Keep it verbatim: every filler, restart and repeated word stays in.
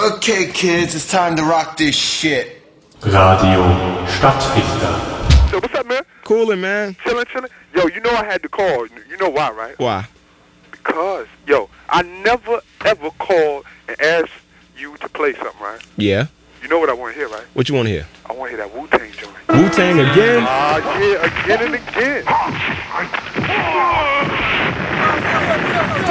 Okay, kids, it's time to rock this shit. Radio Stadtfilter. So what's up, man? Coolin', man. Chillin', chillin'. Yo, you know I had to call. You know why, right? Why? Because, yo, I never, ever called and asked you to play something, right? Yeah. You know what I want to hear, right? What you want to hear? I want to hear that Wu-Tang joint. Wu-Tang again? Ah, yeah, again and again.